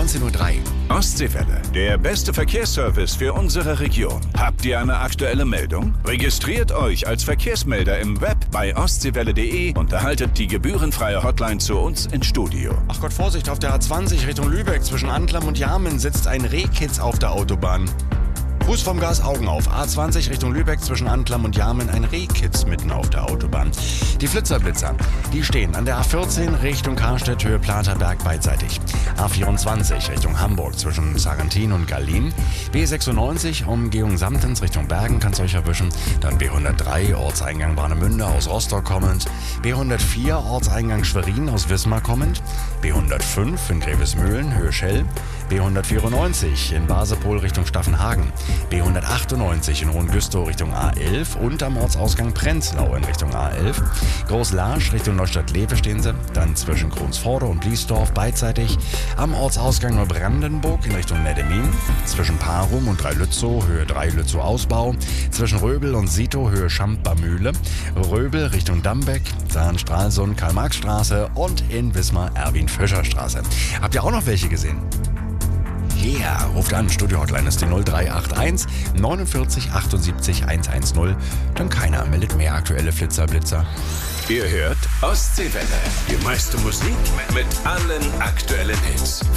19:03 Uhr. Ostseewelle, der beste Verkehrsservice für unsere Region. Habt ihr eine aktuelle Meldung? Registriert euch als Verkehrsmelder im Web bei ostseewelle.de und erhaltet die gebührenfreie Hotline zu uns ins Studio. Ach Gott, Vorsicht, auf der A20 Richtung Lübeck zwischen Anklam und Jarmen sitzt ein Rehkitz auf der Autobahn. Fuß vom Gas, Augen auf. A20 Richtung Lübeck zwischen Anklam und Jarmen ein Rehkitz mitten auf der Autobahn. Die Flitzer, die stehen an der A14 Richtung Karstedt, Höhe Platerberg beidseitig. A24 Richtung Hamburg zwischen Sarrentin und Gallin. B96 Umgehung Samtens Richtung Bergen kann's euch erwischen. Dann B103 Ortseingang Warnemünde aus Rostock kommend. B104 Ortseingang Schwerin aus Wismar kommend. B105 in Grevesmühlen, Höhe Schell. B194 in Basepol Richtung Staffenhagen. B198 in Hohengüstow Richtung A11 und am Ortsausgang Prenzlau in Richtung A11. Großlarsch Richtung Neustadt-Lewe stehen sie, dann zwischen Kronsforde und Bliesdorf beidseitig. Am Ortsausgang Neubrandenburg in Richtung Neddemin, zwischen Parum und Dreilützow, Höhe Dreilützow Ausbau, zwischen Röbel und Sito, Höhe Schampbermühle, Röbel Richtung Dambeck, dann Stralsund, Karl-Marx-Straße und in Wismar Erwin-Fischer-Straße. Habt ihr auch noch welche gesehen? Ja, ruft an, Studio-Hotline ist die 0381 49 78 110. Dann keiner meldet mehr aktuelle Flitzer-Blitzer. Ihr hört Ostseewelle, die meiste Musik mit allen aktuellen Hits.